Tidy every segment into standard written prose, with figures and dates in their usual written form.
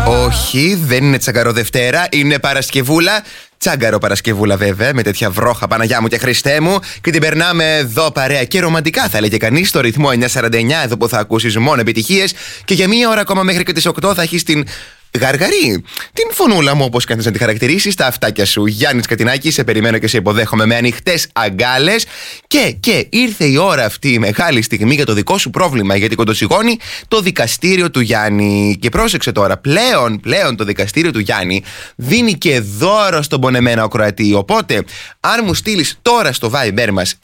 Όχι, δεν είναι Τσαγκαροδευτέρα, είναι Παρασκευούλα. Τσάγκαρο Παρασκευούλα, βέβαια, με τέτοια βρόχα, Παναγιά μου και Χριστέ μου. Και την περνάμε εδώ παρέα και ρομαντικά, θα έλεγε κανείς, στο ρυθμό 949, εδώ που θα ακούσεις μόνο επιτυχίες. Και για μία ώρα ακόμα μέχρι και τις 8 θα έχεις την γαργαρή, την φωνούλα μου, όπως κάνεις να τη χαρακτηρίσεις, τα αυτάκια σου. Γιάννης Κατινάκης, σε περιμένω και σε υποδέχομαι με ανοιχτές αγκάλες. Και ήρθε η ώρα αυτή, η μεγάλη στιγμή για το δικό σου πρόβλημα, γιατί κοντοσυγώνει το δικαστήριο του Γιάννη. Και πρόσεξε τώρα, πλέον το δικαστήριο του Γιάννη δίνει και δώρο στον πονεμένο ακροατή. Οπότε, αν μου στείλεις τώρα στο Viber μας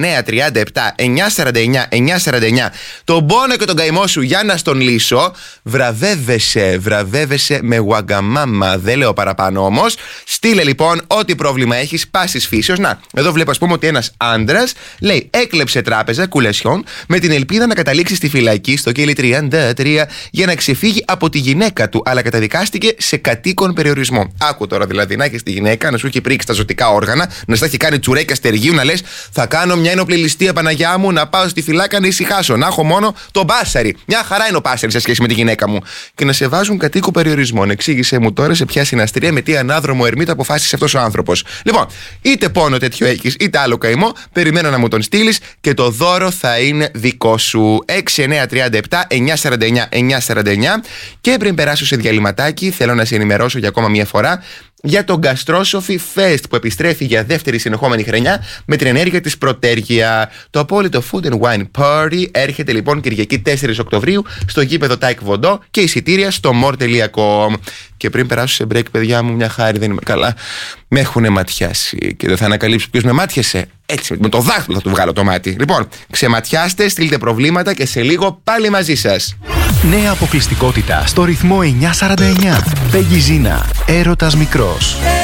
6937 949 949 τον πόνο και τον καημό σου για να στον λύσω, βραβεύεσαι με Wagamama, δεν λέω παραπάνω όμως. Στείλε λοιπόν ό,τι πρόβλημα έχεις πάσης φύσεως. Να, εδώ βλέπω ας πούμε ότι ένας άντρας λέει έκλεψε τράπεζα κουλεσιόν με την ελπίδα να καταλήξει στη φυλακή στο κέλι 33 για να ξεφύγει από τη γυναίκα του, αλλά καταδικάστηκε σε κατοίκον περιορισμό. Άκου τώρα δηλαδή, να έχεις τη γυναίκα να σου έχει πρίξει τα ζωτικά όργανα, να στα έχει κάνει τσουρέκια στεργίου, να λες θα κάνω μια ενόπλη ληστεία, Παναγιά μου, να πάω στη φυλάκα να ησυχάσω, να έχω μόνο τον πάσαρι. Μια χαρά είναι ο πάσαρι σε σχέση με τη γυναίκα μου. Και να σε βάζουν κατοίκον περιορισμών. Εξήγησε μου τώρα σε ποια συναστρία, με τι ανάδρομο ερμήτα αποφάσισε αυτός ο άνθρωπος. Λοιπόν, είτε πόνο τέτοιο έχεις, είτε άλλο καημό, περιμένω να μου τον στείλεις και το δώρο θα είναι δικό σου. 6937 949 949. Και πριν περάσω σε διαλυματάκι, θέλω να σε ενημερώσω για ακόμα μια φορά για το Gastrosophy Fest που επιστρέφει για δεύτερη συνεχόμενη χρονιά με την ενέργεια της Πρωτέργεια. Το απόλυτο Food and Wine Party έρχεται λοιπόν Κυριακή 4 Οκτωβρίου στο γήπεδο Taekwondo Βοντό και εισιτήρια στο more.com. Και πριν περάσω σε break, παιδιά μου, μια χάρη, δεν είμαι καλά. Με έχουνε ματιάσει και δεν θα ανακαλύψω ποιος με μάτιασε. Έτσι, με το δάχτυλο θα του βγάλω το μάτι. Λοιπόν, ξεματιάστε, στείλτε προβλήματα και σε λίγο πάλι μαζί σας. Νέα αποκλειστικότητα στο ρυθμό 949. Πέγγι Ζίνα, έρωτας μικρός.